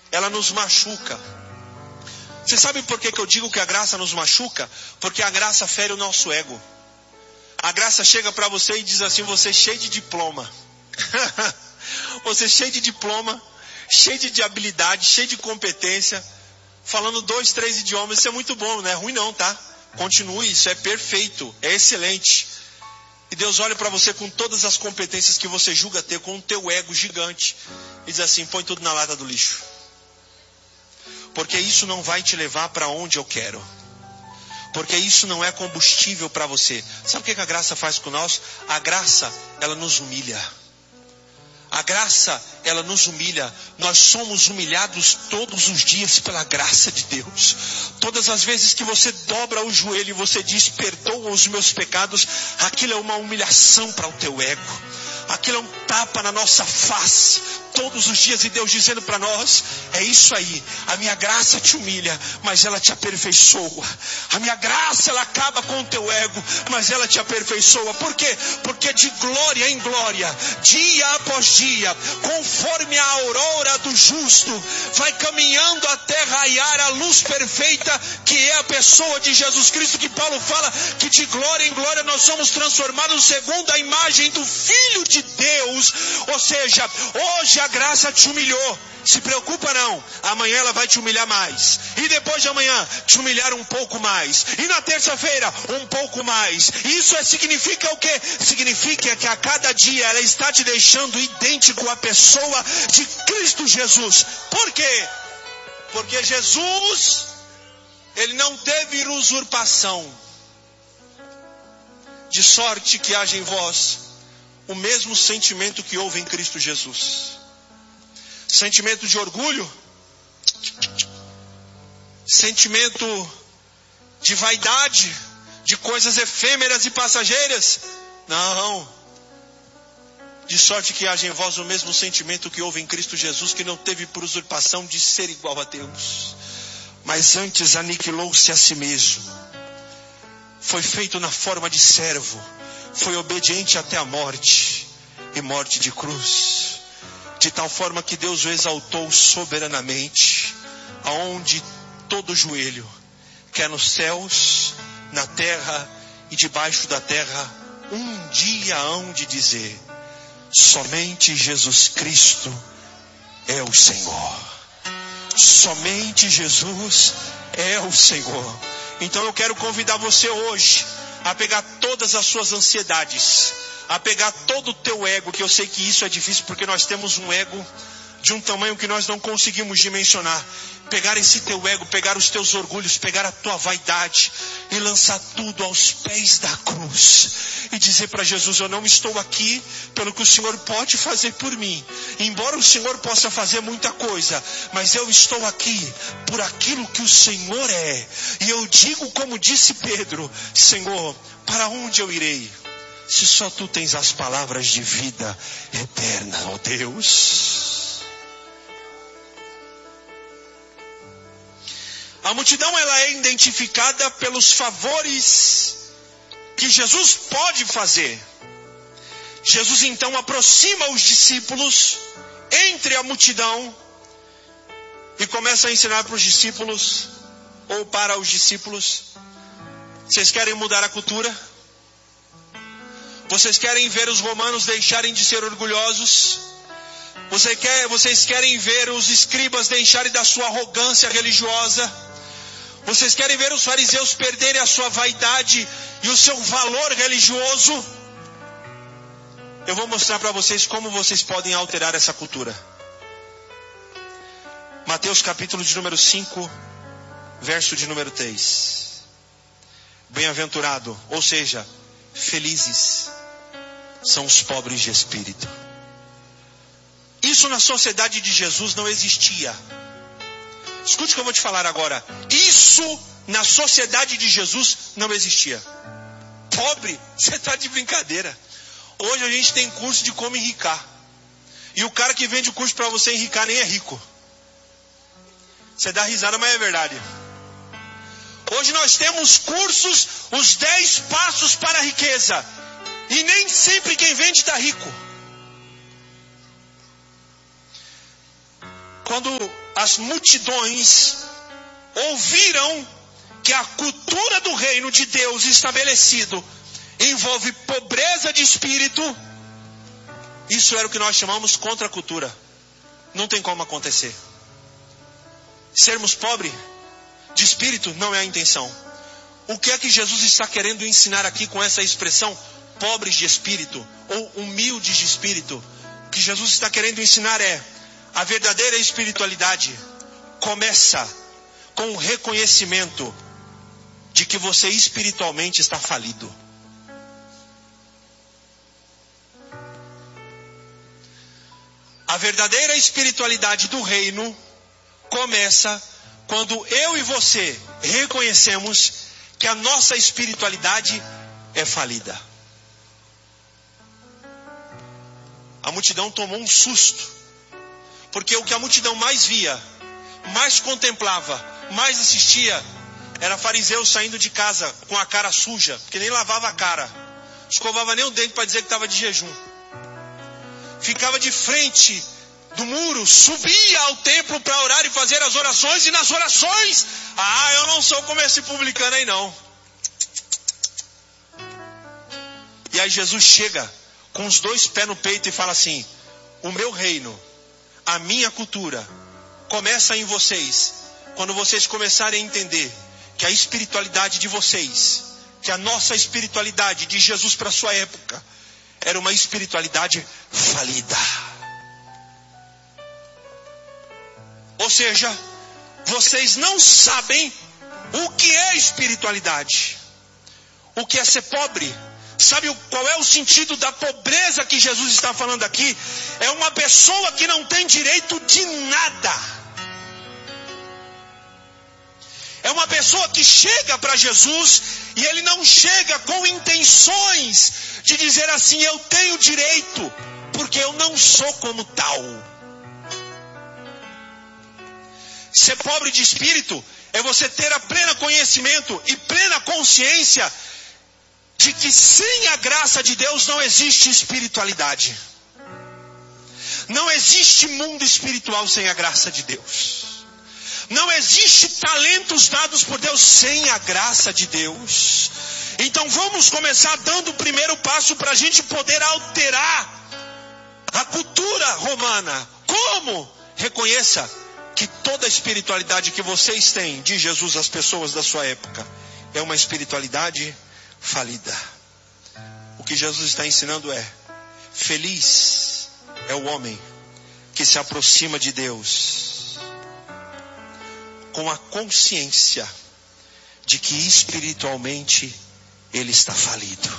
ela nos machuca. Você sabe por que eu digo que a graça nos machuca? Porque a graça fere o nosso ego. A graça chega para você e diz assim: você é cheio de diploma. Você é cheio de diploma, cheio de habilidade, cheio de competência, falando 2, 3 idiomas. Isso é muito bom, não é ruim não, tá? Continue, isso é perfeito, é excelente. E Deus olha para você com todas as competências que você julga ter, com o teu ego gigante, e diz assim: põe tudo na lata do lixo. Porque isso não vai te levar para onde eu quero. Porque isso não é combustível para você. Sabe o que a graça faz com nós? A graça, ela nos humilha. A graça, ela nos humilha. Nós somos humilhados todos os dias pela graça de Deus. Todas as vezes que você dobra o joelho e você diz: perdoa os meus pecados, aquilo é uma humilhação para o teu ego. Aquilo é um tapa na nossa face todos os dias, e Deus dizendo para nós: é isso aí, a minha graça te humilha, mas ela te aperfeiçoa. A minha graça, ela acaba com o teu ego, mas ela te aperfeiçoa. Por quê? Porque de glória em glória, dia após dia, conforme a aurora do justo, vai caminhando até raiar a luz perfeita, que é a pessoa de Jesus Cristo, que Paulo fala que de glória em glória nós somos transformados segundo a imagem do Filho de Deus. Ou seja, hoje a graça te humilhou. Se preocupa não, amanhã ela vai te humilhar mais, e depois de amanhã te humilhar um pouco mais, e na terça-feira um pouco mais. Isso significa o quê? Significa que a cada dia ela está te deixando idêntico à pessoa de Cristo Jesus. Por quê? Porque Jesus, ele não teve usurpação, de sorte que haja em vós o mesmo sentimento que houve em Cristo Jesus. Sentimento de orgulho, sentimento de vaidade, de coisas efêmeras e passageiras. Não. De sorte que haja em vós o mesmo sentimento que houve em Cristo Jesus, que não teve por usurpação de ser igual a Deus, mas antes aniquilou-se a si mesmo. Foi feito na forma de servo, foi obediente até a morte, e morte de cruz. De tal forma que Deus o exaltou soberanamente, aonde todo joelho, quer nos céus, na terra e debaixo da terra, um dia hão de dizer: somente Jesus Cristo é o Senhor. Somente Jesus é o Senhor. Então eu quero convidar você hoje a pegar todas as suas ansiedades, a pegar todo o teu ego, que eu sei que isso é difícil, porque nós temos um ego de um tamanho que nós não conseguimos dimensionar. Pegar esse teu ego, pegar os teus orgulhos, pegar a tua vaidade e lançar tudo aos pés da cruz. E dizer para Jesus: eu não estou aqui pelo que o Senhor pode fazer por mim. Embora o Senhor possa fazer muita coisa, mas eu estou aqui por aquilo que o Senhor é. E eu digo como disse Pedro: Senhor, para onde eu irei, se só Tu tens as palavras de vida eterna, ó Deus. A multidão, ela é identificada pelos favores que Jesus pode fazer. Jesus então aproxima os discípulos entre a multidão e começa a ensinar para os discípulos, ou para os discípulos: vocês querem mudar a cultura? Vocês querem ver os romanos deixarem de ser orgulhosos? Vocês querem ver os escribas deixarem da sua arrogância religiosa? Vocês querem ver os fariseus perderem a sua vaidade e o seu valor religioso? Eu vou mostrar para vocês como vocês podem alterar essa cultura. Mateus capítulo de número 5, verso de número 3. Bem-aventurado, ou seja, felizes são os pobres de espírito. Isso na sociedade de Jesus não existia. Escute o que eu vou te falar agora. Isso na sociedade de Jesus não existia. Pobre? Você está de brincadeira. Hoje a gente tem curso de como enricar. E o cara que vende o curso para você enricar nem é rico. Você dá risada, mas é verdade. Hoje nós temos cursos, os 10 passos para a riqueza. E nem sempre quem vende está rico. quando as multidões ouviram que a cultura do reino de Deus estabelecido envolve pobreza de espírito, isso era o que nós chamamos contracultura. Não tem como acontecer. Sermos pobres de espírito não é a intenção. O que é que Jesus está querendo ensinar aqui com essa expressão pobres de espírito ou humildes de espírito? O que Jesus está querendo ensinar é: a verdadeira espiritualidade começa com o reconhecimento de que você espiritualmente está falido. A verdadeira espiritualidade do reino começa quando eu e você reconhecemos que a nossa espiritualidade é falida. A multidão tomou um susto, porque o que a multidão mais via, mais contemplava, mais assistia, era fariseu saindo de casa com a cara suja, porque nem lavava a cara, escovava nem o dente para dizer que estava de jejum. Ficava de frente do muro, subia ao templo para orar e fazer as orações, e nas orações, eu não sou como esse publicano aí não. E aí Jesus chega com os dois pés no peito e fala assim: o meu reino, a minha cultura, começa em vocês, quando vocês começarem a entender que a espiritualidade de vocês, que a nossa espiritualidade de Jesus para a sua época, era uma espiritualidade falida. Ou seja, vocês não sabem o que é espiritualidade, o que é ser pobre. Sabe qual é o sentido da pobreza que Jesus está falando aqui? É uma pessoa que não tem direito de nada. É uma pessoa que chega para Jesus e ele não chega com intenções de dizer assim: eu tenho direito, porque eu não sou como tal. Ser pobre de espírito é você ter a pleno conhecimento e plena consciência de que sem a graça de Deus não existe espiritualidade. Não existe mundo espiritual sem a graça de Deus. Não existe talentos dados por Deus sem a graça de Deus. Então vamos começar dando o primeiro passo para a gente poder alterar a cultura romana. Como? Reconheça que toda a espiritualidade que vocês têm de Jesus às pessoas da sua época é uma espiritualidade falida. O que Jesus está ensinando é: feliz é o homem que se aproxima de Deus com a consciência de que espiritualmente ele está falido.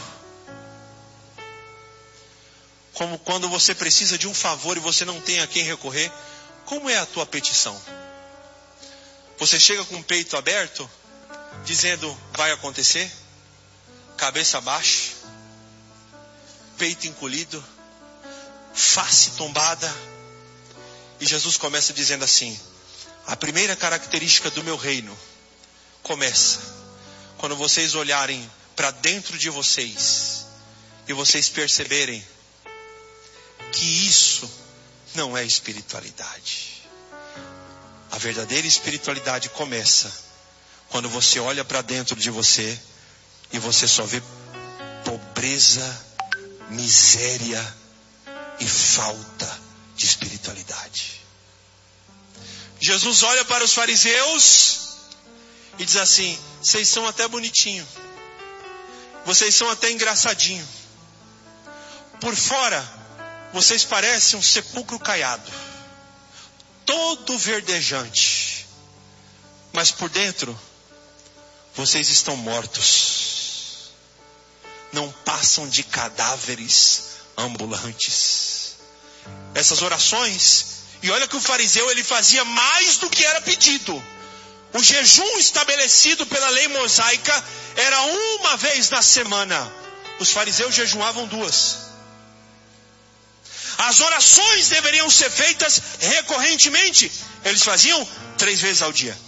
Como quando você precisa de um favor e você não tem a quem recorrer. Como é a tua petição? Você chega com o peito aberto, dizendo vai acontecer? Cabeça baixa, peito encolhido, face tombada. E Jesus começa dizendo assim: a primeira característica do meu reino começa quando vocês olharem para dentro de vocês e vocês perceberem que isso não é espiritualidade. A verdadeira espiritualidade começa quando você olha para dentro de você e você só vê pobreza, miséria e falta de espiritualidade. Jesus olha para os fariseus e diz assim: vocês são até bonitinhos, vocês são até engraçadinhos, por fora vocês parecem um sepulcro caiado, todo verdejante, mas por dentro vocês estão mortos, não passam de cadáveres ambulantes. Essas orações, e olha que o fariseu ele fazia mais do que era pedido. O jejum estabelecido pela lei mosaica era uma vez na semana. Os fariseus jejuavam 2. As orações deveriam ser feitas recorrentemente. Eles faziam 3 vezes ao dia.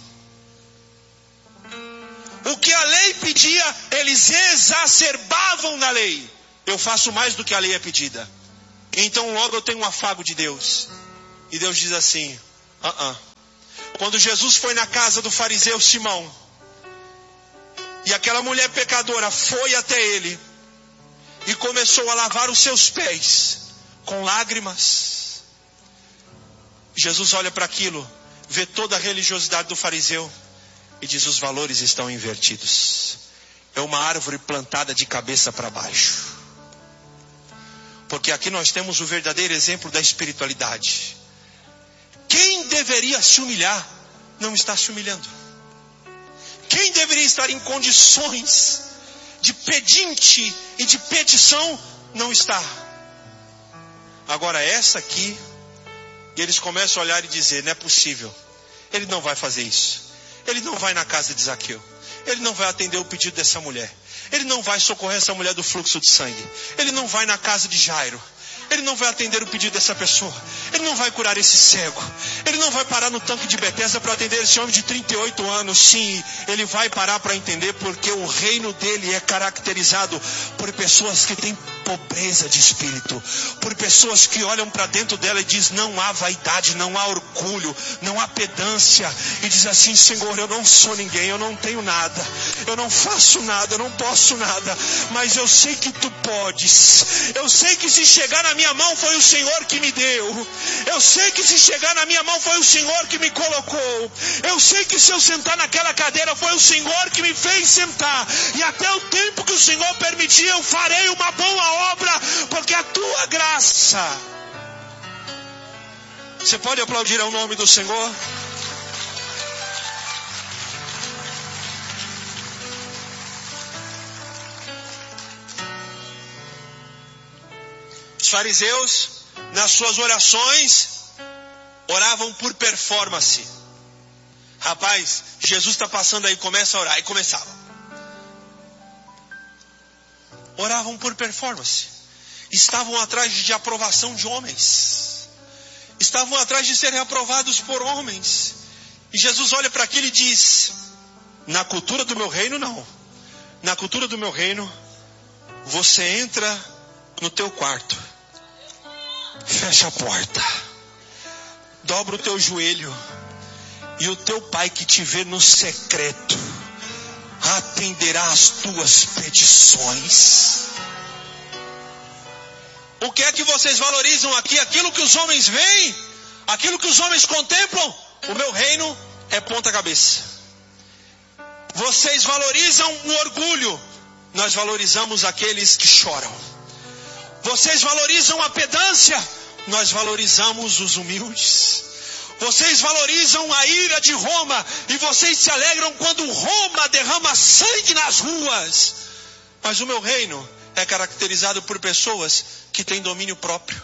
O que a lei pedia, eles exacerbavam na lei. Eu faço mais do que a lei é pedida. Então logo eu tenho um afago de Deus. E Deus diz assim: Quando Jesus foi na casa do fariseu Simão, e aquela mulher pecadora foi até ele e começou a lavar os seus pés com lágrimas, Jesus olha para aquilo, vê toda a religiosidade do fariseu e diz: os valores estão invertidos. É uma árvore plantada de cabeça para baixo. Porque aqui nós temos o verdadeiro exemplo da espiritualidade. Quem deveria se humilhar, não está se humilhando. Quem deveria estar em condições de pedinte e de petição, não está. Agora essa aqui, e eles começam a olhar e dizer: não é possível, ele não vai fazer isso. Ele não vai na casa de Zaqueu. Ele não vai atender o pedido dessa mulher. Ele não vai socorrer essa mulher do fluxo de sangue. Ele não vai na casa de Jairo. Ele não vai atender o pedido dessa pessoa. Ele não vai curar esse cego. Ele não vai parar no tanque de Betesda para atender esse homem de 38 anos. Sim, ele vai parar para entender, porque o reino dele é caracterizado por pessoas que têm pobreza de espírito, por pessoas que olham para dentro dela e diz: não há vaidade, não há orgulho, não há pedância, e diz assim: Senhor, eu não sou ninguém, eu não tenho nada, eu não faço nada, eu não posso nada, mas eu sei que tu podes. Eu sei que se chegar na minha mão foi o Senhor que me deu. Eu sei que se chegar na minha mão foi o Senhor que me colocou. Eu sei que se eu sentar naquela cadeira foi o Senhor que me fez sentar, e até o tempo que o Senhor permitir eu farei uma boa obra, porque a tua graça. Você pode aplaudir ao nome do Senhor? Os fariseus, nas suas orações, oravam por performance. Rapaz, Jesus está passando aí, começa a orar. E começava. Oravam por performance. Estavam atrás de aprovação de homens. Estavam atrás de serem aprovados por homens. E Jesus olha para aquilo e diz: na cultura do meu reino, não. Na cultura do meu reino, você entra no teu quarto, fecha a porta, dobra o teu joelho, e o teu pai que te vê no secreto atenderá as tuas petições. O que é que vocês valorizam aqui? Aquilo que os homens veem? Aquilo que os homens contemplam? O meu reino é ponta cabeça. Vocês valorizam o orgulho. Nós valorizamos aqueles que choram. Vocês valorizam a pedância. Nós valorizamos os humildes. Vocês valorizam a ira de Roma, e vocês se alegram quando Roma derrama sangue nas ruas. Mas o meu reino é caracterizado por pessoas que têm domínio próprio,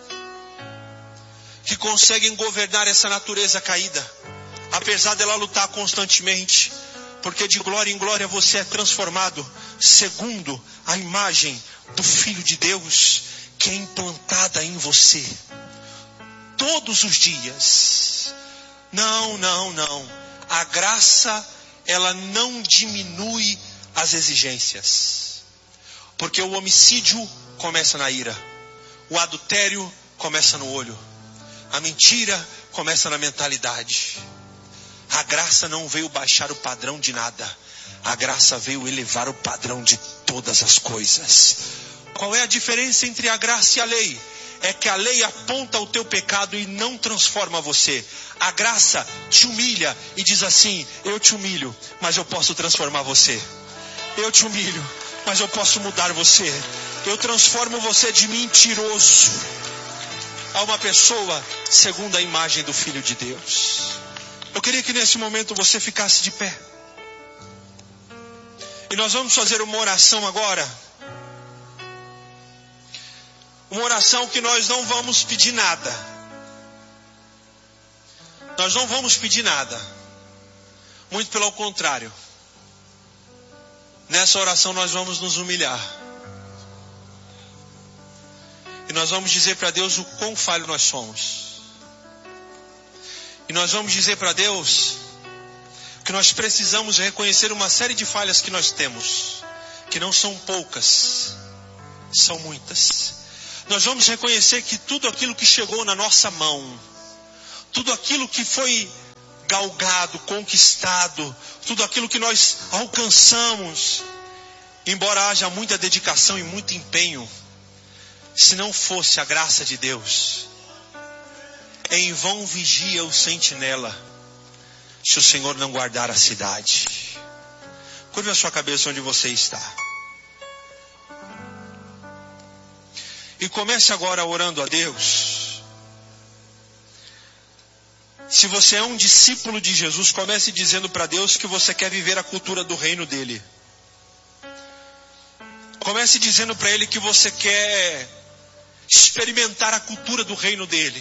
que conseguem governar essa natureza caída, apesar dela lutar constantemente, porque de glória em glória você é transformado segundo a imagem do Filho de Deus, que é implantada em você todos os dias. Não. A graça, ela não diminui as exigências. Porque o homicídio começa na ira. O adultério começa no olho. A mentira começa na mentalidade. A graça não veio baixar o padrão de nada. A graça veio elevar o padrão de todas as coisas. Qual é a diferença entre a graça e a lei? É que a lei aponta o teu pecado e não transforma você. A graça te humilha e diz assim: eu te humilho, mas eu posso transformar você. Eu te humilho, mas eu posso mudar você. Eu transformo você de mentiroso a uma pessoa segundo a imagem do Filho de Deus. Eu queria que nesse momento você ficasse de pé. E nós vamos fazer uma oração agora. Uma oração que nós não vamos pedir nada. Nós não vamos pedir nada. Muito pelo contrário. Nessa oração nós vamos nos humilhar. E nós vamos dizer para Deus o quão falho nós somos. E nós vamos dizer para Deus que nós precisamos reconhecer uma série de falhas que nós temos. Que não são poucas, são muitas. Nós vamos reconhecer que tudo aquilo que chegou na nossa mão, tudo aquilo que foi galgado, conquistado, tudo aquilo que nós alcançamos, embora haja muita dedicação e muito empenho, se não fosse a graça de Deus, em vão vigia o sentinela, se o Senhor não guardar a cidade. Curva a sua cabeça onde você está. E comece agora orando a Deus. Se você é um discípulo de Jesus, comece dizendo para Deus que você quer viver a cultura do reino dele. Comece dizendo para Ele que você quer experimentar a cultura do reino dele.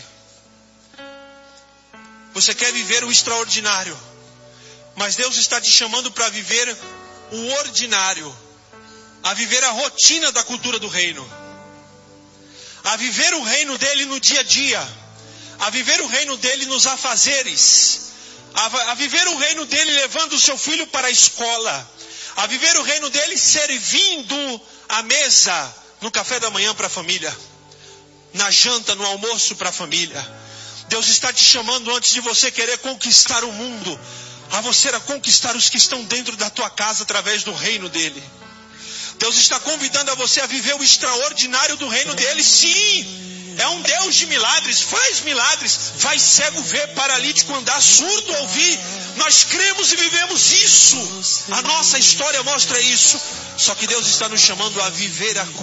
Você quer viver o extraordinário, mas Deus está te chamando para viver o ordinário, a viver a rotina da cultura do reino, a viver o reino dele no dia a dia, a viver o reino dele nos afazeres, a viver o reino dele levando o seu filho para a escola, a viver o reino dele servindo a mesa no café da manhã para a família, na janta, no almoço para a família. Deus está te chamando, antes de você querer conquistar o mundo, a você a conquistar os que estão dentro da tua casa através do reino dele. Deus está convidando a você a viver o extraordinário do reino dele. Sim, é um Deus de milagres, faz cego ver, paralítico andar, surdo ouvir. Nós cremos e vivemos isso. A nossa história mostra isso. Só que Deus está nos chamando a viver a